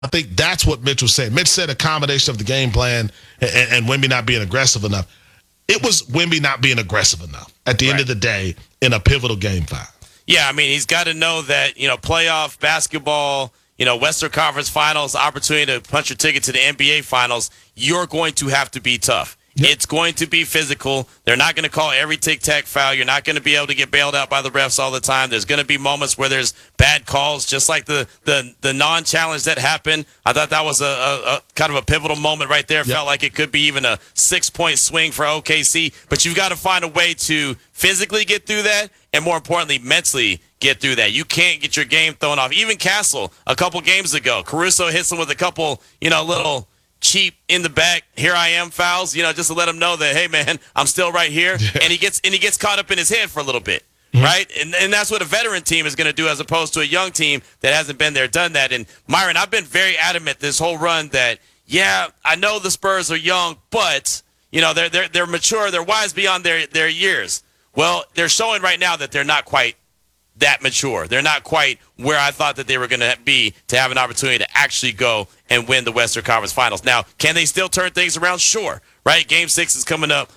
I think that's what Mitch was saying. Mitch said a combination of the game plan and Wemby not being aggressive enough. It was Wemby not being aggressive enough at the end of the day in a pivotal game 5. Yeah, I mean, he's got to know that, playoff basketball, Western Conference Finals, opportunity to punch your ticket to the NBA Finals, you're going to have to be tough. Yep. It's going to be physical. They're not going to call every tic-tac foul. You're not going to be able to get bailed out by the refs all the time. There's going to be moments where there's bad calls, just like the non-challenge that happened. I thought that was a kind of a pivotal moment right there. Yep. Felt like it could be even a 6-point swing for OKC. But you've got to find a way to physically get through that and, more importantly, mentally get through that. You can't get your game thrown off. Even Castle, a couple games ago, Caruso hits him with a couple, little cheap in the back, here I am fouls, just to let him know that, hey man, I'm still right here. Yeah. And he gets caught up in his head for a little bit. Mm-hmm. Right? And that's what a veteran team is going to do as opposed to a young team that hasn't been there, done that. And Myron, I've been very adamant this whole run that, yeah, I know the Spurs are young, but they're mature, they're wise beyond their years. Well, they're showing right now that they're not quite that mature. They're not quite where I thought that they were going to be to have an opportunity to actually go and win the Western Conference Finals. Now, can they still turn things around? Sure. Right? Game 6 is coming up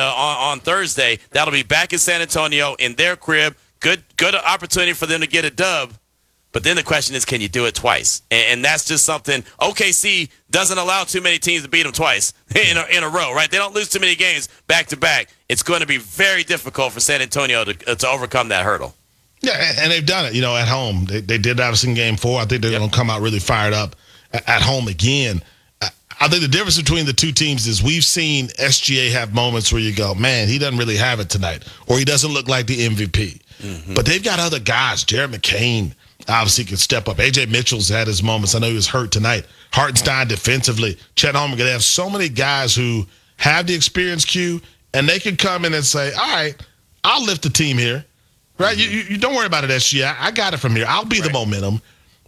on Thursday. That'll be back in San Antonio in their crib. Good opportunity for them to get a dub. But then the question is, can you do it twice? And that's just something OKC doesn't allow too many teams to beat them twice in a row, right? They don't lose too many games back to back. It's going to be very difficult for San Antonio to overcome that hurdle. Yeah, and they've done it, at home. They did that in Game 4. I think they're going to come out really fired up at home again. I think the difference between the two teams is we've seen SGA have moments where you go, man, he doesn't really have it tonight, or he doesn't look like the MVP. Mm-hmm. But they've got other guys. Jared McCain obviously can step up. A.J. Mitchell's had his moments. I know he was hurt tonight. Hartenstein defensively. Chet Holmgren. They have so many guys who have the experience, Q, and they can come in and say, all right, I'll lift the team here. Right? You don't worry about it, SGA. I got it from here. I'll be the momentum.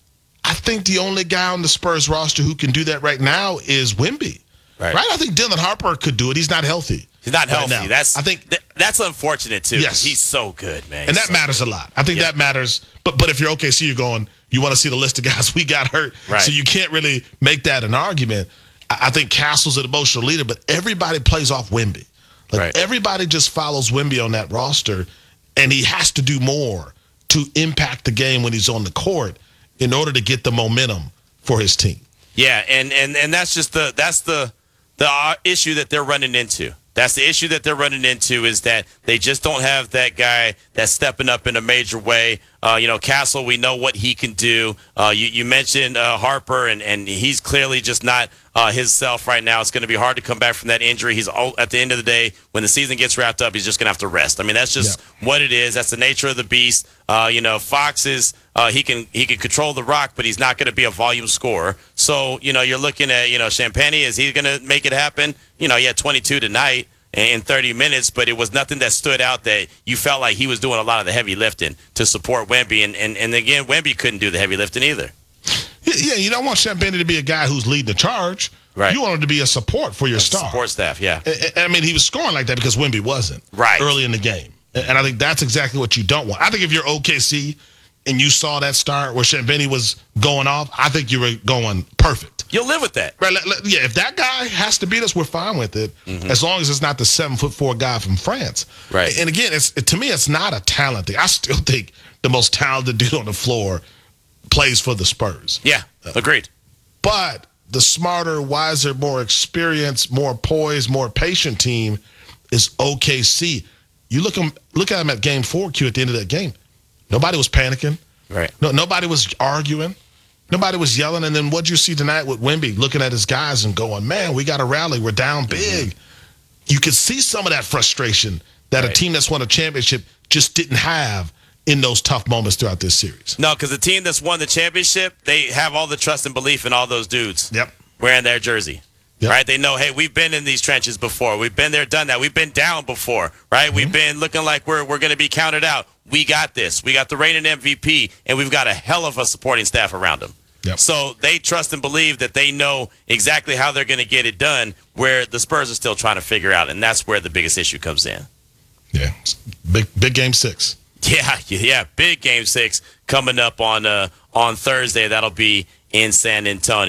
I think the only guy on the Spurs roster who can do that right now is Wemby. Right? I think Dylan Harper could do it. He's not healthy. He's not healthy. Right, that's unfortunate, too. Yes. He's so good, man. And that matters a lot. I think that matters. But if you're OKC, you're going, you want to see the list of guys we got hurt. Right. So you can't really make that an argument. I think Castle's an emotional leader, but everybody plays off Wemby. Everybody just follows Wemby on that roster. And he has to do more to impact the game when he's on the court in order to get the momentum for his team. Yeah, and that's just the issue that they're running into. That's the issue that they're running into is that they just don't have that guy that's stepping up in a major way. Castle, we know what he can do. You mentioned Harper, and he's clearly just not his self right now. It's going to be hard to come back from that injury. He's at the end of the day, when the season gets wrapped up, he's just going to have to rest. I mean, that's just what it is. That's the nature of the beast. Fox is he can control the rock, but he's not going to be a volume scorer. So you're looking at Champagne. Is he going to make it happen? He had 22 tonight in 30 minutes, but it was nothing that stood out that you felt like he was doing a lot of the heavy lifting to support Wemby. And again, Wemby couldn't do the heavy lifting either. Yeah, you don't want Champagne to be a guy who's leading the charge. Right. You want him to be a support for your star. Support staff, yeah. I mean, he was scoring like that because Wemby wasn't early in the game. And I think that's exactly what you don't want. I think if you're OKC and you saw that start where Champagne was going off, I think you were going perfect. You'll live with that. Right? Yeah, if that guy has to beat us, we're fine with it, as long as it's not the 7'4" guy from France. Right. And again, to me, it's not a talent thing. I still think the most talented dude on the floor plays for the Spurs. Yeah, agreed. But the smarter, wiser, more experienced, more poised, more patient team is OKC. You look at them at Game 4, Q, at the end of that game. Nobody was panicking. Right. Nobody was arguing. Nobody was yelling. And then what'd you see tonight with Wemby looking at his guys and going, man, we got to rally. We're down big. You could see some of that frustration that a team that's won a championship just didn't have in those tough moments throughout this series. No, because the team that's won the championship, they have all the trust and belief in all those dudes wearing their jersey. Yep. Right? They know, hey, we've been in these trenches before. We've been there, done that. We've been down before, right? Mm-hmm. We've been looking like we're going to be counted out. We got this. We got the reigning MVP, and we've got a hell of a supporting staff around them. Yep. So they trust and believe that they know exactly how they're going to get it done, where the Spurs are still trying to figure out, and that's where the biggest issue comes in. Yeah, big Game 6. Yeah, big Game 6 coming up on Thursday. That'll be in San Antonio.